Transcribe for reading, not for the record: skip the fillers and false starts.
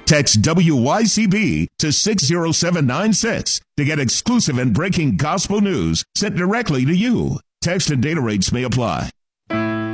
Text WYCB to 60796 to get exclusive and breaking gospel news sent directly to you. Text and data rates may apply.